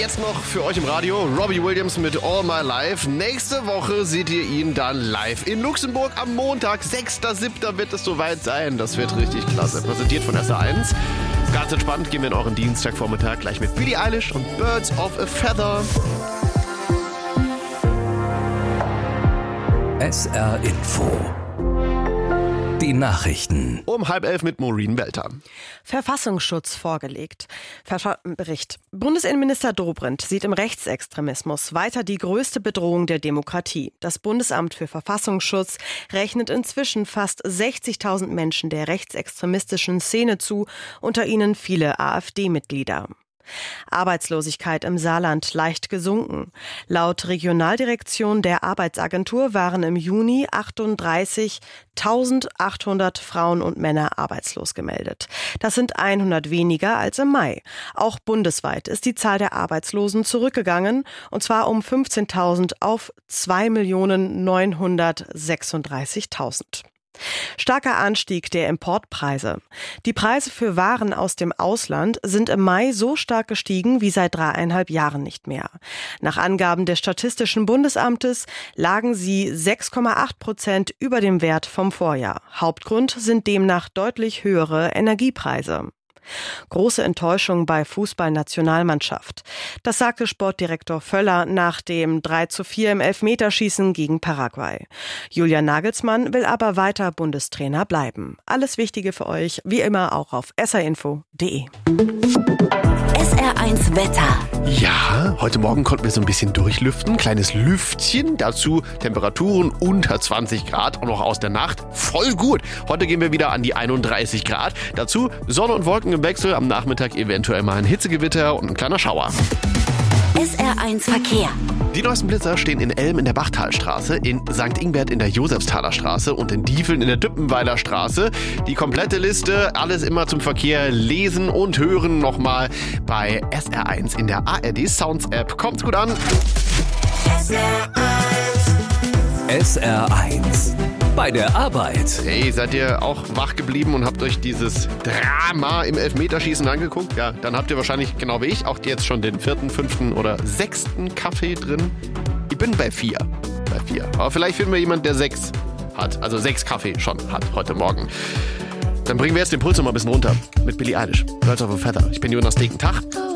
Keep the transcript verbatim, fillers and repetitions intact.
jetzt noch für euch im Radio Robbie Williams mit All My Life. Nächste Woche seht ihr ihn dann live in Luxemburg am Montag. sechster siebter wird es soweit sein. Das wird richtig klasse. Präsentiert von S R eins. Ganz entspannt gehen wir in euren Dienstagvormittag gleich mit Billie Eilish und Birds of a Feather. S R Info. Die Nachrichten. Um halb elf mit Maureen Welter. Verfassungsschutz vorgelegt. Verfa- Bericht. Bundesinnenminister Dobrindt sieht im Rechtsextremismus weiter die größte Bedrohung der Demokratie. Das Bundesamt für Verfassungsschutz rechnet inzwischen fast sechzigtausend Menschen der rechtsextremistischen Szene zu, unter ihnen viele AfD-Mitglieder. Arbeitslosigkeit im Saarland leicht gesunken. Laut Regionaldirektion der Arbeitsagentur waren im Juni achtunddreißigtausendachthundert Frauen und Männer arbeitslos gemeldet. Das sind hundert weniger als im Mai. Auch bundesweit ist die Zahl der Arbeitslosen zurückgegangen, und zwar um fünfzehntausend auf zwei Millionen neunhundertsechsunddreißigtausend. Starker Anstieg der Importpreise. Die Preise für Waren aus dem Ausland sind im Mai so stark gestiegen wie seit dreieinhalb Jahren nicht mehr. Nach Angaben des Statistischen Bundesamtes lagen sie sechs Komma acht Prozent über dem Wert vom Vorjahr. Hauptgrund sind demnach deutlich höhere Energiepreise. Große Enttäuschung bei Fußballnationalmannschaft. Das sagte Sportdirektor Völler nach dem drei zu vier im Elfmeterschießen gegen Paraguay. Julian Nagelsmann will aber weiter Bundestrainer bleiben. Alles Wichtige für euch, wie immer, auch auf s r info punkt d e. S R eins Wetter. Ja, heute Morgen konnten wir so ein bisschen durchlüften. Kleines Lüftchen. Dazu Temperaturen unter zwanzig Grad und noch aus der Nacht. Voll gut. Heute gehen wir wieder an die einunddreißig Grad. Dazu Sonne und Wolken im Wechsel. Am Nachmittag eventuell mal ein Hitzegewitter und ein kleiner Schauer. S R eins Verkehr. Die neuesten Blitzer stehen in Elm in der Bachtalstraße, in Sankt Ingbert in der Josefsthaler Straße und in Diefeln in der Düppenweiler Straße. Die komplette Liste, alles immer zum Verkehr lesen und hören nochmal bei S R eins in der A R D Sounds App. Kommt's gut an. S R eins. S R eins. Bei der Arbeit. Hey, seid ihr auch wach geblieben und habt euch dieses Drama im Elfmeterschießen angeguckt? Ja, dann habt ihr wahrscheinlich, genau wie ich, auch jetzt schon den vierten, fünften oder sechsten Kaffee drin. Ich bin bei vier. Bei vier. Aber vielleicht finden wir jemanden, der sechs hat. Also sechs Kaffee schon hat heute Morgen. Dann bringen wir jetzt den Puls noch mal ein bisschen runter. Mit Billie Eilish. Birds of a Feather. Ich bin Jonas Degen. Tag.